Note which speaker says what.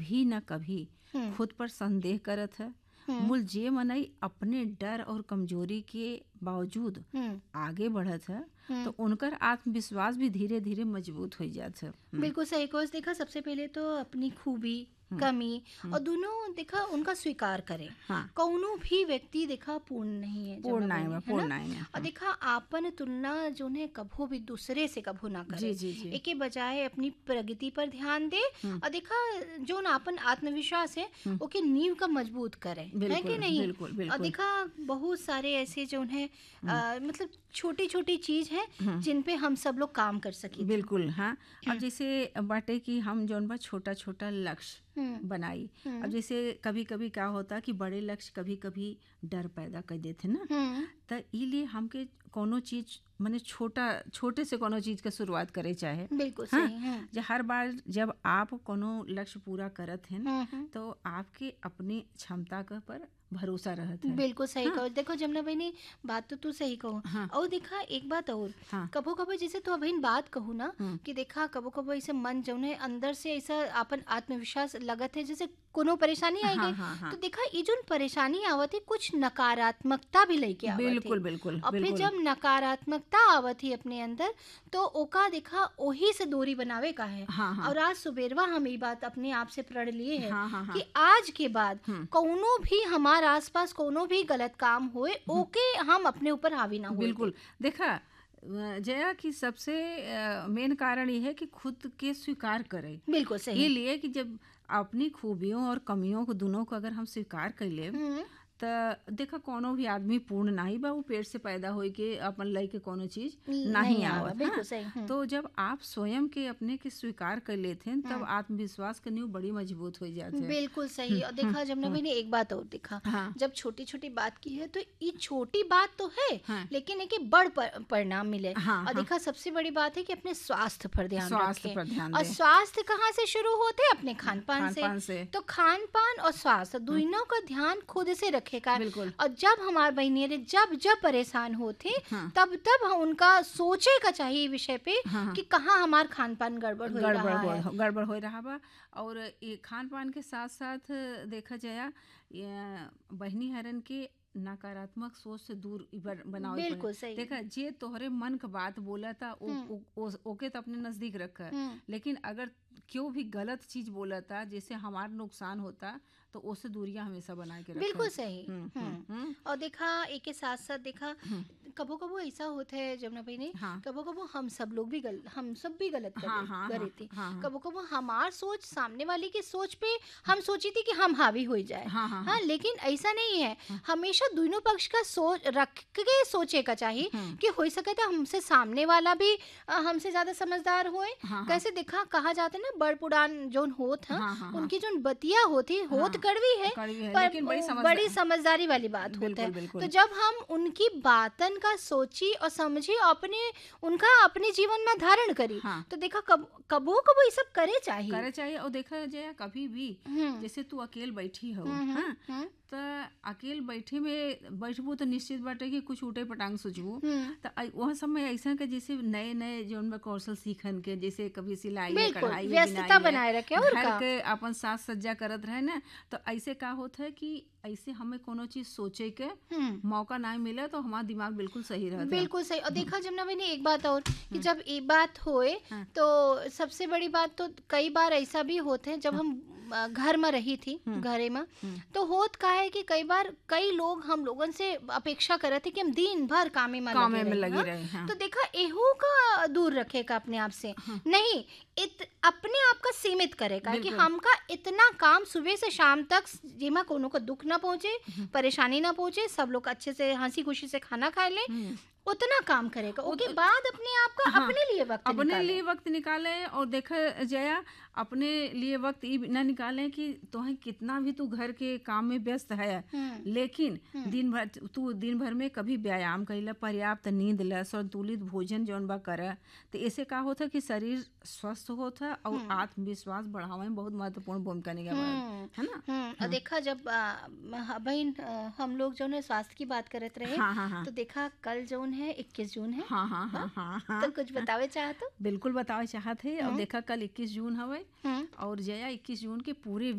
Speaker 1: कभी न कभी खुद पर संदेह करत है। मूल जे मनई अपने डर और कमजोरी के बावजूद आगे बढ़त है तो उनकर आत्मविश्वास भी धीरे धीरे मजबूत हो जात है।
Speaker 2: बिल्कुल सही कहो। देखा सबसे पहले तो अपनी खूबी कमी और दोनों देखा उनका स्वीकार करें।
Speaker 1: हाँ।
Speaker 2: कौनो भी व्यक्ति देखा पूर्ण नहीं है,
Speaker 1: पूर्ण नहीं है,
Speaker 2: है
Speaker 1: पूर्ण
Speaker 2: ना?
Speaker 1: नहीं है।
Speaker 2: और देखा आपन तुलना जो है कभो भी दूसरे से कभो ना करे।
Speaker 1: जी जी जी।
Speaker 2: एके बजाय अपनी प्रगति पर ध्यान दे और देखा जो आपन आत्मविश्वास है ओके नींव का मजबूत करे, है
Speaker 1: बिल्कुल,
Speaker 2: कि नहीं?
Speaker 1: बिल्कुल,
Speaker 2: और
Speaker 1: बिल्कुल।
Speaker 2: देखा बहुत सारे ऐसे जो है मतलब छोटी छोटी चीज है जिन पे हम सब लोग काम कर सके।
Speaker 1: बिल्कुल हाँ। अब जैसे बाटे कि हम जौन बा छोटा छोटा लक्ष्य बनाई। अब जैसे कभी कभी क्या होता कि बड़े लक्ष्य कभी कभी डर पैदा कर देते ना, तो इलिए हमके कोनो चीज माने छोटे से कोनो चीज का शुरुआत करे चाहे।
Speaker 2: बिल्कुल
Speaker 1: हाँ?
Speaker 2: सही।
Speaker 1: जो हर बार जब आप कोनो लक्ष्य पूरा करत हैं तो आपके अपनी क्षमता का पर भरोसा रहत है।
Speaker 2: बिल्कुल सही कहो। देखो जमुना बहनी बात तो तू सही कहो।
Speaker 1: हाँ।
Speaker 2: और देखा एक बात और
Speaker 1: हाँ।
Speaker 2: कबो कबो जैसे तू बहन बात कहू ना कि देखा कबो कबो ऐसे मन जो है अंदर से ऐसा अपन आत्मविश्वास लगत है जैसे कोनो परेशानी आई गई।
Speaker 1: हाँ।
Speaker 2: तो देखा ये जो परेशानी आवत है कुछ नकारात्मकता भी लेके आवत है।
Speaker 1: बिल्कुल बिल्कुल
Speaker 2: और फिर
Speaker 1: बिल्कुल।
Speaker 2: जब नकारात्मकता आवत ही अपने अंदर तो ओका देखा ओही से दूरी बनावे का है।
Speaker 1: हाँ।
Speaker 2: और आज सुबेरवा हम ये बात अपने आप से प्रण लिए है
Speaker 1: हाँ।
Speaker 2: कि आज के बाद कौनो भी हमारे आसपास कोनो भी गलत काम होए ओके हम अपने ऊपर हावी ना हो।
Speaker 1: बिल्कुल। देखा जया कि सबसे मेन कारण ये है कि खुद के स्वीकार करें।
Speaker 2: बिल्कुल सही।
Speaker 1: ये लिए कि जब अपनी खूबियों और कमियों को दोनों को अगर हम स्वीकार कर ले तो देखा कोनो भी आदमी पूर्ण नहीं बा, वो पेट से पैदा होई के अपन लई के कोनो चीज नहीं आवत।
Speaker 2: बिल्कुल सही।
Speaker 1: तो जब आप स्वयं के अपने के स्वीकार कर लेते हैं तब आत्मविश्वास का नींव बड़ी मजबूत हो जाती है।
Speaker 2: बिल्कुल सही। और देखा जमुना मैंने एक बात और देखा
Speaker 1: हाँ।
Speaker 2: जब छोटी छोटी बात की है तो ये छोटी बात तो है लेकिन एक बड़ परिणाम मिले। और देखा सबसे बड़ी बात है कि अपने स्वास्थ्य पर ध्यान रखें। और स्वास्थ्य कहाँ से शुरू होते हैं? अपने खान पान से। तो खान पान और स्वास्थ्य दोनों का ध्यान खुद से रखेगा। और जब हमारे बहनियरे जब परेशान होते तब हम उनका सोचे का चाहिए विषय पे कि कहाँ हमार खान पान गड़बड़
Speaker 1: हो रहा बा। और ये खान पान के साथ साथ देखा जाए बहनी हरन के नकारात्मक सोच से दूर बनाओ।
Speaker 2: बिल्कुल सही।
Speaker 1: देखा जे तोहरे मन का बात बोला था ओके तो अपने नजदीक रखा, लेकिन अगर क्यों भी गलत चीज बोला था जिससे हमारा नुकसान होता तो उससे दूरियां हमेशा बना के रखा।
Speaker 2: बिल्कुल सही। और देखा एक के साथ साथ देखा कबो कबो ऐसा होता है जमुना भाई ने कबो कबो हम सब भी गलत कर रहे थे। कबो कबो हमार सोच सामने वाले की सोच पे हम सोची थी कि हम हावी हो जाए। हाँ, लेकिन ऐसा नहीं है। हमेशा दोनों पक्ष का सोच रख के सोचे का चाहिए कि हो सके तो हमसे सामने वाला भी हमसे ज्यादा समझदार होए। कैसे देखा कहा जाता है ना बड़ पुरान जोन होत है उनकी जोन बतिया होती होत कड़वी है पर बड़ी समझदारी वाली बात होती है। तो जब हम उनकी बातन का सोची और समझी अपने उनका अपने जीवन में धारण करी तो देखा कबो ये सब करे चाहिए।
Speaker 1: और देखा जाए कभी भी जैसे तू अकेले बैठी हो तो अकेले बैठबू तो निश्चित बाटे कि कुछ उठे पटांग सोचबू। तो वह समय ऐसा के जैसे नए नए जोन में कौशल सीखन के जैसे कभी सिलाई कढ़ाई
Speaker 2: व्यस्तता बनाए रखे और
Speaker 1: घर के अपन साज सज्जा करत रहे ना। तो ऐसे का होता है कि ऐसे हमें कोनो चीज सोचे के मौका नहीं मिले तो हमारा दिमाग बिल्कुल सही रहता है।
Speaker 2: बिल्कुल सही। और देखा जमुना मैंने एक बात और कि जब ये बात होए तो सबसे बड़ी बात तो कई बार ऐसा भी होते हैं जब हम घर में रही थी घरे में तो होत का है कि कई बार कई लोग हम लोगन से अपेक्षा करे थे कि हम दिन भर कामे में लगे रहे। तो देखा एहू का दूर रखेगा अपने आप से नहीं अपने आप का सीमित करेगा कि हमका इतना काम सुबह से शाम तक जिमा कोनो को दुख ना पहुंचे परेशानी ना पहुंचे सब लोग अच्छे से हंसी खुशी से खाना खा ले उतना काम करेगा। उसके बाद अपने आप का अपने लिए वक्त
Speaker 1: निकाले। और देखा जाया अपने लिए वक्त न निकाले कि तुम्हें कितना भी तू घर के काम में व्यस्त है लेकिन दिन भर में कभी व्यायाम करेला पर्याप्त नींद ला संतुलित भोजन जौन बा करे तो ऐसे का होता कि शरीर स्वस्थ होता और आत्मविश्वास बढ़ावे में बहुत महत्वपूर्ण भूमिका निभाता है ना।
Speaker 2: और देखा जब बहन हम लोग जो है स्वास्थ्य की बात करते रहे तो देखा कल जो है 21 जून है। तो कुछ बतावे चाहत?
Speaker 1: बिल्कुल बतावे चाहत है। और देखा कल 21 जून हवे और जया 21 जून के पूरे